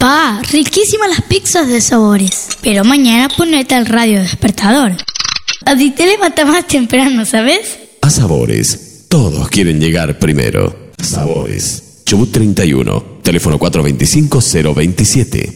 Pa, riquísimas las pizzas de Sabores. Pero mañana ponete al radio despertador. Así te levantas más temprano, ¿sabes? A Sabores, todos quieren llegar primero. Sabores, Chubut 31, teléfono 425-027.